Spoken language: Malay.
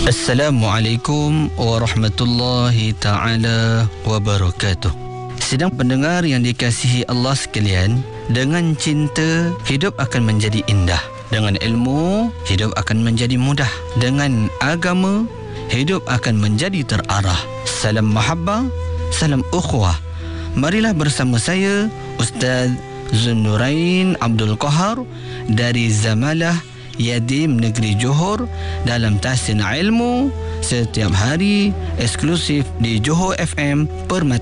Assalamualaikum warahmatullahi ta'ala wabarakatuh. Sedang pendengar yang dikasihi Allah sekalian, dengan cinta, hidup akan menjadi indah. Dengan ilmu, hidup akan menjadi mudah. Dengan agama, hidup akan menjadi terarah. Salam mahabbah, salam ukhuwah. Marilah bersama saya, Ustaz Zunnurain Abdul Qahar dari Zamalah Yadim Negeri Johor dalam Tahsin Ilmu setiap hari eksklusif di Johor FM Permata.